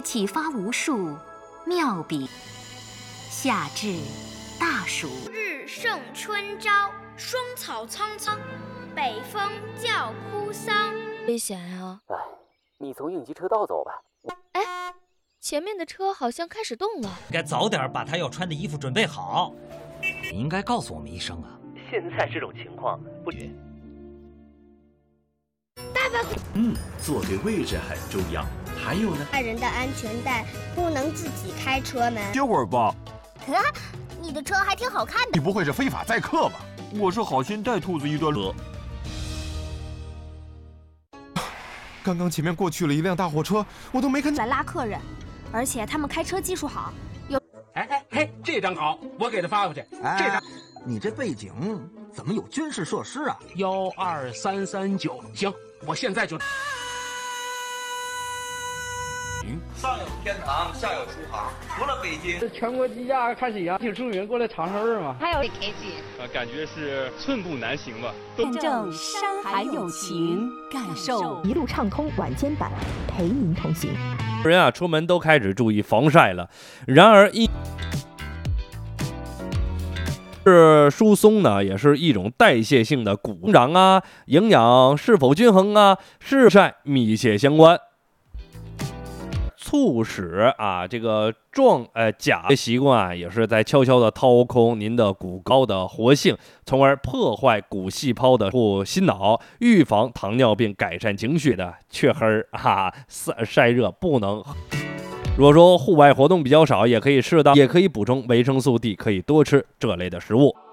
启发无数妙笔。夏至大暑， 日盛春朝，霜草苍苍，北风叫哭丧。 危险呀！ 哎，你从应急车道走吧。 哎，前面的车好像开始动了。 该早点把他要穿的衣服准备好。你应该告诉我们一声啊。 现在这种情况不绝。 爸爸， 坐对位置很重要。还有呢， 大人的安全带不能自己开车门。 歇会儿吧。 你的车还挺好看的。 你不会是非法载客吧？我是好心带兔子一段路。刚刚前面过去了一辆大货车，我都没看来拉客人，而且他们开车技术好。有， 这张好，我给他发过去。这张， 你这背景怎么有军事设施啊 ？12339，行，我现在就。 上有天堂，下有厨房。除了北京， 全国机架看谁呀？挺出名，过来尝尝味儿嘛。 还有开心， 感觉是寸步难行吧。 见证山海有情，感受一路畅通晚间版，陪您同行。 人啊，出门都开始注意防晒了。然而是疏松呢，也是一种代谢性的骨长啊，营养是否均衡啊，是晒密切相关。促使这个钾的习惯也是在悄悄的掏空您的骨高的活性，从而破坏骨细胞的心脑，预防糖尿病，改善情绪的黢黑晒热不能。如果说户外活动比较少，也可以补充维生素 D， 可以多吃这类的食物。